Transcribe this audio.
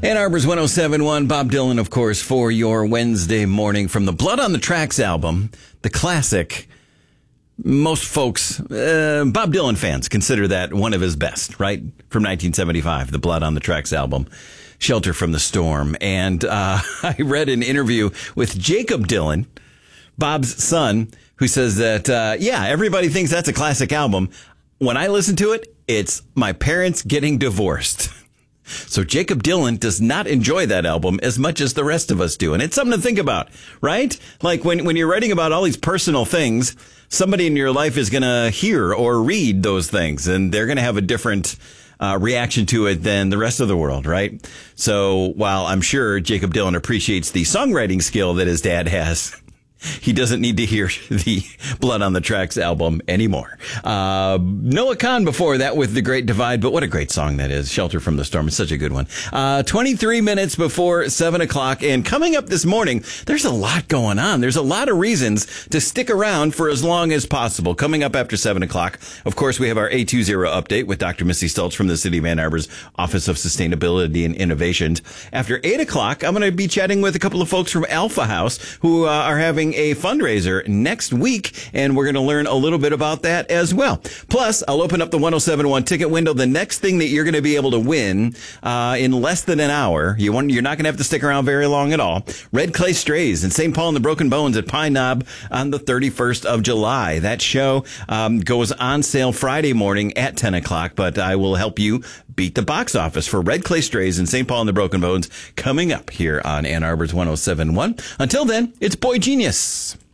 Ann Arbor's 107.1, Bob Dylan, of course, for your Wednesday morning from the Blood on the Tracks album, the classic. Most folks, Bob Dylan fans, consider that one of his best, right? From 1975, the Blood on the Tracks album, Shelter from the Storm. And I read an interview with Jacob Dylan, Bob's son, who says that, everybody thinks that's a classic album. When I listen to it, it's my parents getting divorced. So Jacob Dylan does not enjoy that album as much as the rest of us do. And it's something to think about, right? Like when you're writing about all these personal things, somebody in your life is going to hear or read those things, and they're going to have a different reaction to it than the rest of the world, right? So while I'm sure Jacob Dylan appreciates the songwriting skill that his dad has, he doesn't need to hear the Blood on the Tracks album anymore. Noah Kahan before that with The Great Divide, but what a great song that is. Shelter from the Storm is such a good one. 23 minutes before 7 o'clock, and coming up this morning, there's a lot going on. There's a lot of reasons to stick around for as long as possible. Coming up after 7 o'clock, of course, we have our A20 update with Dr. Missy Stultz from the City of Ann Arbor's Office of Sustainability and Innovations. After 8 o'clock, I'm going to be chatting with a couple of folks from Alpha House who are having a fundraiser next week, and we're going to learn a little bit about that as well. Plus, I'll open up the 107.1 ticket window. The next thing that you're going to be able to win in less than an hour, you're not going to have to stick around very long at all. Red Clay Strays in St. Paul and the Broken Bones at Pine Knob on the 31st of July. That show goes on sale Friday morning at 10 o'clock, but I will help you beat the box office for Red Clay Strays in St. Paul and the Broken Bones coming up here on Ann Arbor's 107.1. Until then, it's Boy Genius.